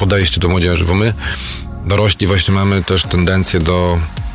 podejście do młodzieży, bo my dorośli właśnie mamy też tendencję do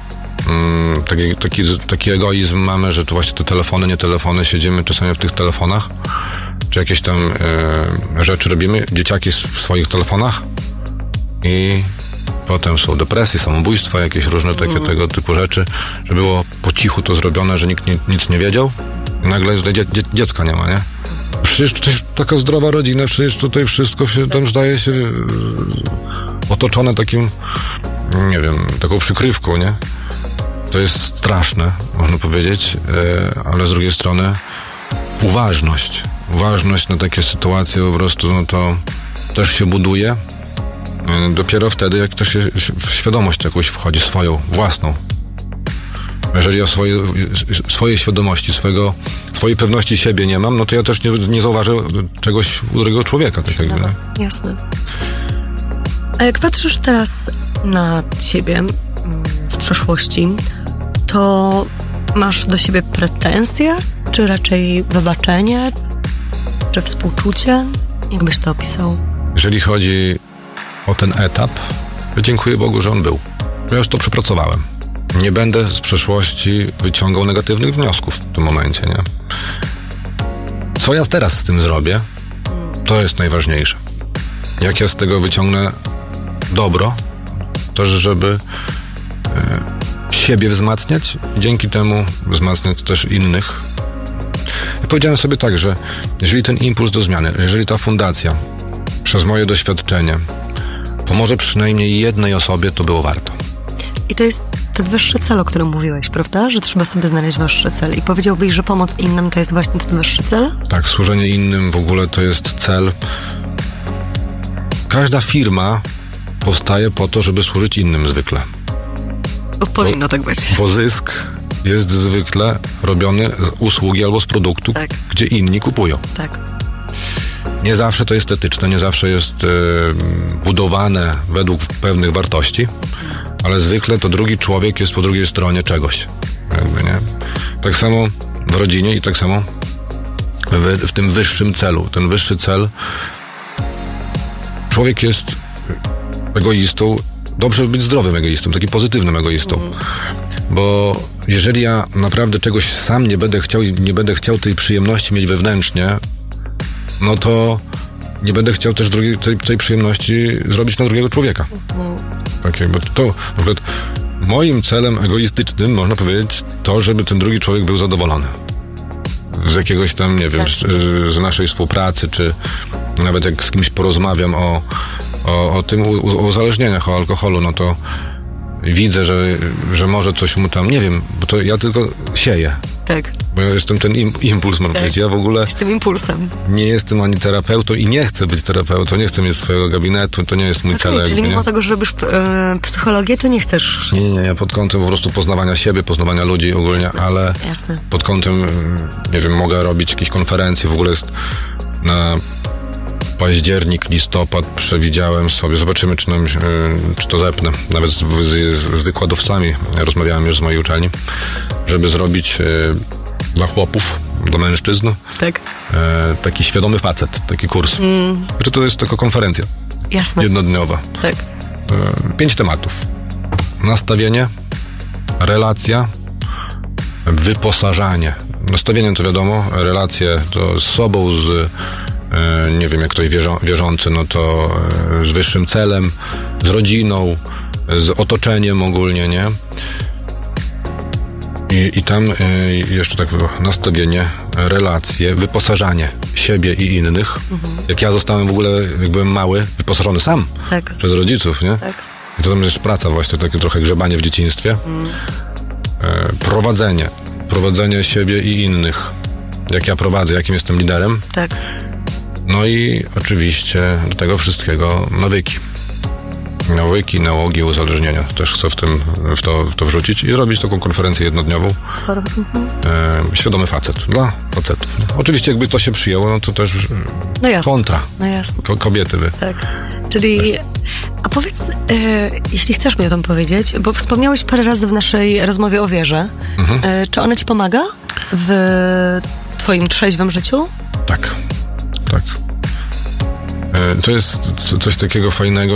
taki egoizm mamy, że to właśnie te telefony, nie telefony, siedzimy czasami w tych telefonach, czy jakieś tam rzeczy robimy, dzieciaki w swoich telefonach i potem są depresje, samobójstwa, jakieś różne takie tego typu rzeczy, że było po cichu to zrobione, że nikt nic nie wiedział i nagle dziecka nie ma, nie? Przecież tutaj taka zdrowa rodzina, przecież tutaj wszystko się tam zdaje się otoczone takim, nie wiem, taką przykrywką, nie? To jest straszne, można powiedzieć, ale z drugiej strony uważność na takie sytuacje po prostu, no to też się buduje dopiero wtedy, jak też w świadomość jakąś wchodzi, swoją, własną. Jeżeli ja swojej świadomości, swojej pewności siebie nie mam, no to ja też nie zauważę czegoś u drugiego człowieka. Tak jakby, no. Jasne. A jak patrzysz teraz na siebie z przeszłości, to masz do siebie pretensje, czy raczej wybaczenie, czy współczucie? Jak byś to opisał? Jeżeli chodzi o ten etap, dziękuję Bogu, że on był. Ja już to przepracowałem. Nie będę z przeszłości wyciągał negatywnych wniosków w tym momencie, nie? Co ja teraz z tym zrobię, to jest najważniejsze. Jak ja z tego wyciągnę dobro, to żeby siebie wzmacniać i dzięki temu wzmacniać też innych. Ja powiedziałem sobie tak, że jeżeli ten impuls do zmiany, jeżeli ta fundacja przez moje doświadczenie pomoże przynajmniej jednej osobie, to było warto. I to jest ten wyższy cel, o którym mówiłeś, prawda? Że trzeba sobie znaleźć wyższy cel. I powiedziałbyś, że pomoc innym to jest właśnie ten wyższy cel? Tak, służenie innym w ogóle to jest cel. Każda firma powstaje po to, żeby służyć innym zwykle. Powinno tak być. Bo zysk jest zwykle robiony z usługi albo z produktu, tak, gdzie inni kupują. Tak. Nie zawsze to jest etyczne, nie zawsze jest budowane według pewnych wartości, ale zwykle to drugi człowiek jest po drugiej stronie czegoś. Jakby, nie? Tak samo w rodzinie i tak samo w tym wyższym celu. Ten wyższy cel, człowiek jest egoistą, dobrze być zdrowym egoistą, takim pozytywnym egoistą. Bo jeżeli ja naprawdę czegoś sam nie będę chciał i nie będę chciał tej przyjemności mieć wewnętrznie, no to nie będę chciał też tej przyjemności zrobić na drugiego człowieka. Tak jakby to na przykład moim celem egoistycznym, można powiedzieć, to, żeby ten drugi człowiek był zadowolony. Z jakiegoś tam, nie wiem, z naszej współpracy, czy nawet jak z kimś porozmawiam o tym uzależnieniach, o alkoholu, no to widzę, że może coś mu tam, nie wiem, bo to ja tylko sieję. Tak. Bo ja jestem ten impuls, mam powiedzieć. Ja w ogóle jestem impulsem. Nie jestem ani terapeutą i nie chcę być terapeutą, nie chcę mieć swojego gabinetu, to nie jest mój cel. Czyli mimo tego, że robisz psychologię, to nie chcesz? Nie, ja pod kątem po prostu poznawania siebie, poznawania ludzi ogólnie, jasne, ale jasne. Pod kątem, nie wiem, mogę robić jakieś konferencje, w ogóle jest na październik, listopad przewidziałem sobie, zobaczymy, czy to zepnę. Nawet z wykładowcami rozmawiałem już z mojej uczelni, żeby zrobić dla chłopów, dla mężczyzn, tak, taki świadomy facet, taki kurs. Że to jest tylko konferencja. Jasne. Jednodniowa. Tak. 5 tematów. Nastawienie, relacja, wyposażanie. Nastawienie to wiadomo, relacje to z sobą, nie wiem, jak ktoś wierzący, no to z wyższym celem, z rodziną, z otoczeniem ogólnie, nie? I tam jeszcze tak było, nastawienie, relacje, wyposażanie siebie i innych. Jak ja zostałem w ogóle, jak byłem mały, wyposażony sam, tak, przez rodziców, nie? Tak. I to tam jest praca właśnie, takie trochę grzebanie w dzieciństwie. Prowadzenie siebie i innych. Jak ja prowadzę, jakim jestem liderem. Tak. No i oczywiście do tego wszystkiego nawyki. Nałogi, uzależnienia. Też chcę w to wrzucić i robić taką konferencję jednodniową. Świadomy facet. Dla facetów. Nie? Oczywiście jakby to się przyjęło, no to też no jasne, kontra. No jasne. Kobiety by. Tak. Czyli, a powiedz, jeśli chcesz mi o tym powiedzieć, bo wspomniałeś parę razy w naszej rozmowie o wierze. Czy ona ci pomaga w twoim trzeźwym życiu? Tak. To jest coś takiego fajnego,